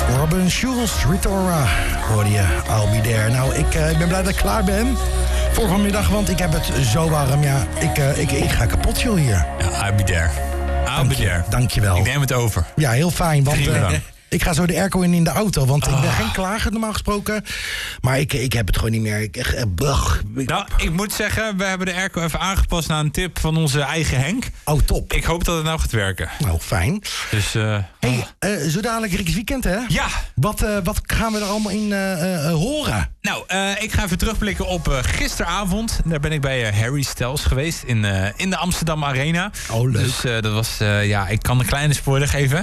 Robin Schulz, Ritora, hoorde je, I'll be there. Nou, ik ben blij dat ik klaar ben voor vanmiddag, want ik heb het zo warm. Ja, ik ga kapot, joh, hier. Ja, I'll be there. I'll be there. Dankjewel. Ik neem het over. Ja, heel fijn, want ik ga zo de airco in de auto, want ik ben geen klager normaal gesproken. Maar ik heb het gewoon niet meer. Nou, ik moet zeggen, we hebben de airco even aangepast naar een tip van onze eigen Henk. Oh, top. Ik hoop dat het nou gaat werken. Nou, fijn. Dus, zo dadelijk Rick's Weekend, hè? Ja. Wat gaan we er allemaal in horen? Nou, ik ga even terugblikken op gisteravond. Daar ben ik bij Harry Styles geweest in de Amsterdam Arena. Oh, leuk. Dus dat was, ik kan een kleine spoiler geven.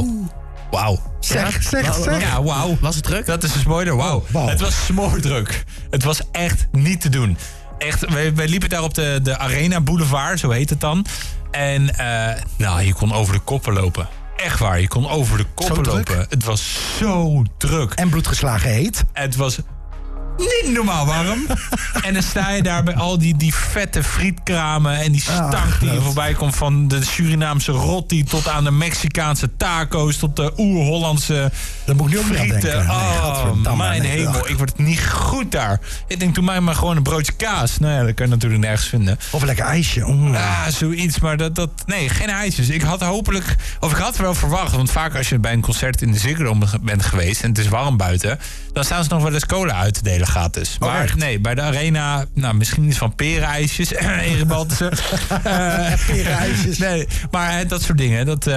Wauw. Zeg. Ja, wauw. Was het druk? Dat is een spoiler, wauw. Het was smoordruk. Het was echt niet te doen. Echt, wij liepen daar op de Arena Boulevard, zo heet het dan. En je kon over de koppen lopen. Echt waar, je kon over de koppen lopen. Het was zo druk. En bloedgeslagen heet. Het was niet normaal warm. En dan sta je daar bij al die vette frietkramen en die stank die voorbij komt, van de Surinaamse rotti tot aan de Mexicaanse taco's tot de oer-Hollandse frieten. Mijn hemel, ik word niet goed daar. Ik denk, doe mij maar gewoon een broodje kaas. Nou ja, dat kan je natuurlijk nergens vinden. Of een lekker ijsje. Zoiets, maar nee, geen ijsjes. Ik had wel verwacht, want vaak als je bij een concert in de Ziggo Dome bent geweest en het is warm buiten, dan staan ze nog wel eens cola uit te delen gratis. Maar nee, bij de Arena, misschien iets van perenijsjes. Erebalten. Perenijsjes. Nee, maar dat soort dingen, dat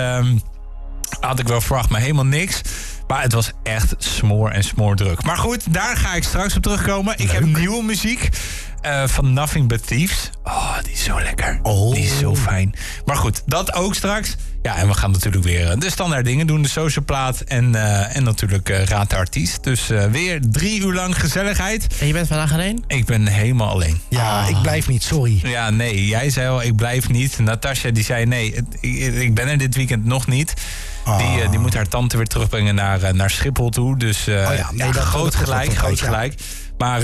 had ik wel verwacht, maar helemaal niks. Maar het was echt smoordruk. Maar goed, daar ga ik straks op terugkomen. Ik heb nieuwe muziek van Nothing But Thieves. Oh, die is zo lekker. Die is zo fijn. Maar goed, dat ook straks. Ja, en we gaan natuurlijk weer de standaard dingen doen. De social plaat en natuurlijk Raad de Artiest. Dus weer 3 uur lang gezelligheid. En je bent vandaag alleen? Ik ben helemaal alleen. Ja, ik blijf niet, sorry. Ja, nee, jij zei al, ik blijf niet. Natasja die zei, nee, ik ben er dit weekend nog niet. Die moet haar tante weer terugbrengen naar Schiphol toe. Dus groot gelijk. Maar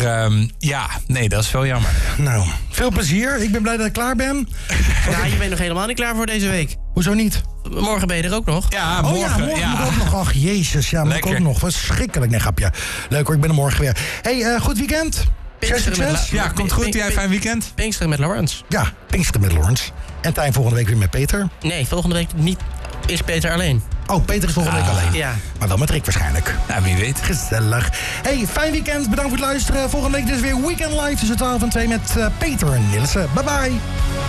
dat is wel jammer. Nou, veel plezier. Ik ben blij dat ik klaar ben. Ja, je bent nog helemaal niet klaar voor deze week. Hoezo niet? Morgen ben je er ook nog. Ja, morgen. Moet ik ook nog. Ach, jezus. Ja, moet ik ook nog. Verschrikkelijk. Nee, grapje. Leuk hoor, ik ben er morgen weer. Hey, goed weekend. Succes. Ja, komt goed. Jij fijn weekend? Pinksteren met Lawrence. Ja, Pinksteren met Lawrence. En Tijn volgende week weer met Peter. Nee, volgende week niet. Is Peter alleen. Oh, Peter is volgende week alleen. Ja. Maar wel met Rick waarschijnlijk. Nou, wie weet. Gezellig. Hey, fijn weekend. Bedankt voor het luisteren. Volgende week dus weer Weekend Live tussen 12 en 2 met Peter en Nilsen. Bye bye.